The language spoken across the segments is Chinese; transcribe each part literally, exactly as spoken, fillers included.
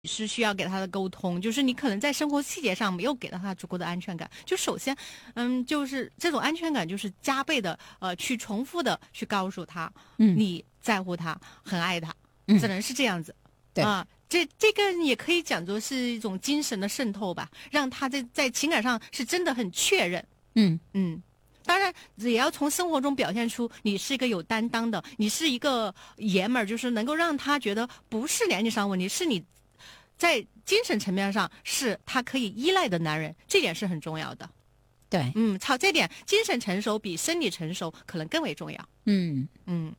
是需要给他的沟通，就是你可能在生活细节上没有给到他足够的安全感。就首先，嗯，就是这种安全感，就是加倍的呃去重复的去告诉他， 嗯， 你在乎他，很爱他， 嗯只能是这样子。 对啊，这这个也可以讲作是一种精神的渗透吧，让他在在情感上是真的很确认。 嗯嗯。当然，也要从生活中表现出你是一个有担当的，你是一个爷们儿，就是能够让他觉得不是年纪上问题，是你在精神层面上是他可以依赖的男人，这点是很重要的。 对， 嗯，操，这点精神成熟比生理成熟可能更为重要。 嗯嗯。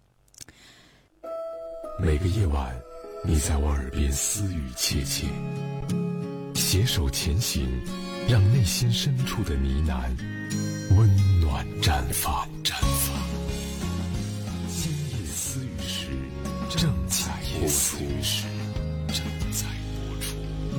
每个夜晚，你在我耳边私语切切，携手前行，让内心深处的呢喃温暖绽放。绽放。今夜私语时，正在播出。正在播出。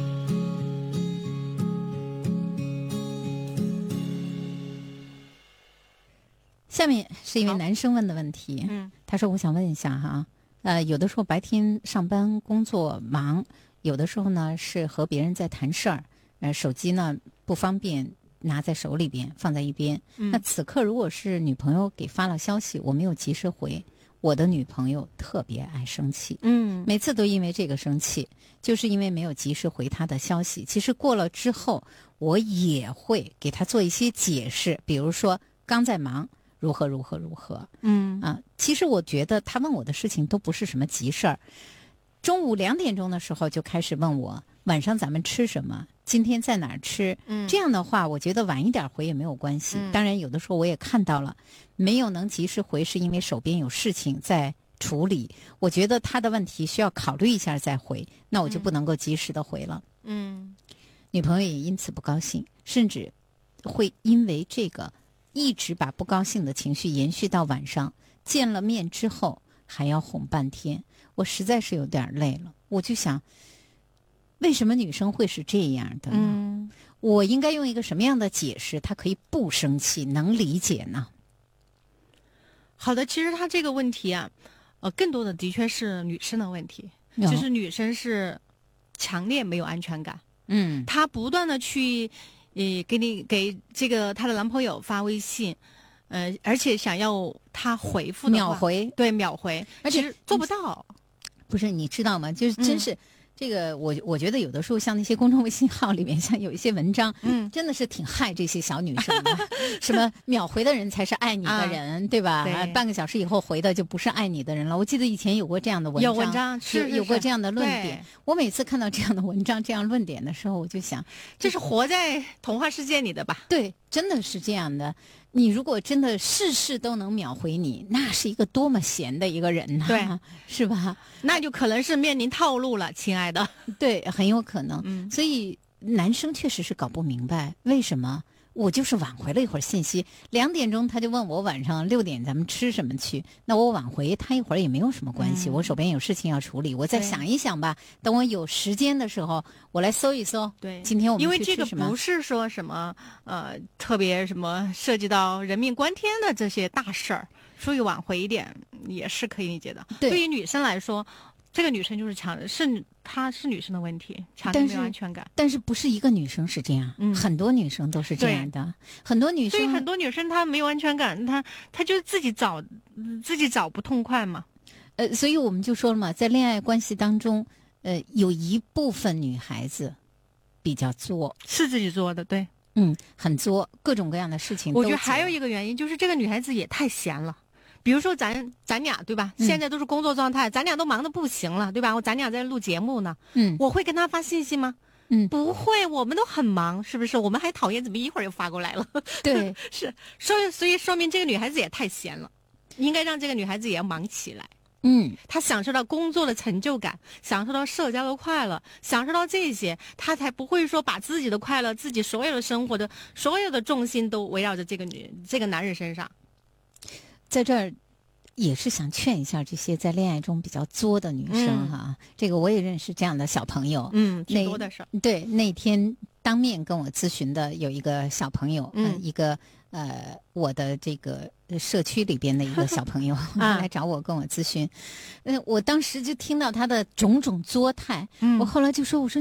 下面是一位男生问的问题， 嗯， 他说：“我想问一下哈，呃，有的时候白天上班工作忙，有的时候呢是和别人在谈事儿，呃，手机呢不方便拿在手里边，放在一边。 嗯、 那此刻如果是女朋友给发了消息，我没有及时回，我的女朋友特别爱生气， 嗯， 每次都因为这个生气，就是因为没有及时回她的消息。其实过了之后，我也会给她做一些解释，比如说刚在忙。”如何如何如何？ 嗯啊，其实我觉得他问我的事情都不是什么急事儿。中午两点钟的时候就开始问我晚上咱们吃什么，今天在哪儿吃？ 嗯， 这样的话，我觉得晚一点回也没有关系。 嗯、 当然，有的时候我也看到了，没有能及时回，是因为手边有事情在处理。我觉得他的问题需要考虑一下再回，那我就不能够及时的回了。 嗯， 女朋友也因此不高兴，甚至会因为这个。一直把不高兴的情绪延续到晚上，见了面之后还要哄半天，我实在是有点累了。我就想，为什么女生会是这样的呢？ 嗯， 我应该用一个什么样的解释，她可以不生气，能理解呢？ 好的，其实他这个问题啊，呃，更多的的确是女生的问题，哦、就是女生是强烈没有安全感， 嗯， 她不断的去。呃，给你给这个她的男朋友发微信，呃，而且想要他回复的秒回， 对，秒回， 而且做不到。 不是，你知道吗？就是真是、嗯、这个，我我觉得有的时候像那些公众微信号里面，像有一些文章， 嗯， 真的是挺害这些小女生的。什么秒回的人才是爱你的人，啊、对吧？ 对， 半个小时以后回的就不是爱你的人了。我记得以前有过这样的文章， 有文章是有过这样的论点。我每次看到这样的文章、这样论点的时候，我就想， 这是活在童话世界里的吧？ 对，真的是这样的。你如果真的事事都能秒回你，那是一个多么闲的一个人呢？ 对， 是吧？ 那就可能是面临套路了，亲爱的。 对，很有可能。 嗯， 所以男生确实是搞不明白为什么。我就是晚回了一会儿信息，两点钟他就问我晚上六点咱们吃什么去，那我晚回他一会儿也没有什么关系、嗯、我手边有事情要处理，我再想一想吧，等我有时间的时候我来搜一搜。 对， 今天我们因为这个不是说什么呃特别什么涉及到人命关天的这些大事儿，所以晚回一点也是可以理解的。 对， 对于女生来说，这个女生就是强，是她是女生的问题，强烈没有安全感。 但是不是一个女生是这样， 嗯， 很多女生都是这样的。很多女生， 所以很多女生她没有安全感，她她就自己找自己找不痛快嘛。 呃，所以我们就说了嘛，在恋爱关系当中，呃，有一部分女孩子比较作， 是自己做的，对， 嗯，很作，各种各样的事情都做。 我觉得还有一个原因就是这个女孩子也太闲了。比如说咱咱俩对吧、嗯、现在都是工作状态，咱俩都忙得不行了对吧，我咱俩在录节目呢， 嗯， 我会跟他发信息吗？ 嗯， 不会，我们都很忙，是不是？我们还讨厌怎么一会儿又发过来了。 对是，所以所以说明这个女孩子也太闲了，应该让这个女孩子也要忙起来。 嗯， 她享受到工作的成就感，享受到社交的快乐，享受到这些，她才不会说把自己的快乐、自己所有的生活的所有的重心都围绕着这个女这个男人身上。 在这儿也是想劝一下这些在恋爱中比较作的女生哈、啊嗯，这个我也认识这样的小朋友， 嗯，挺多的事儿。 对，那天当面跟我咨询的有一个小朋友， 嗯呃、一个呃我的这个社区里边的一个小朋友啊来找我跟我咨询，呃，我当时就听到他的种种作态， 嗯我后来就说，我说。